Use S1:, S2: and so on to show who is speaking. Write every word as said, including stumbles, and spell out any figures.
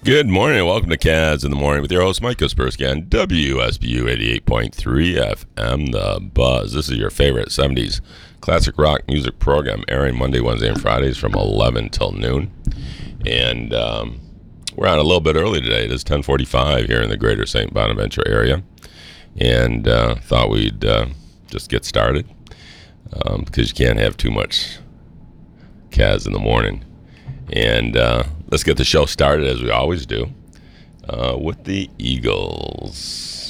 S1: Good morning and welcome to Caz in the Morning with your host, Mike Kaspersky on W S B U eighty-eight point three F M, The Buzz. This is your favorite seventies classic rock music program, airing Monday, Wednesday, and Fridays from eleven till noon. And um, we're on a little bit early today. It is ten forty-five here in the greater Saint Bonaventure area. And uh, thought we'd uh, just get started um, because you can't have too much Caz in the morning. And uh, let's get the show started, as we always do, uh, with the Eagles.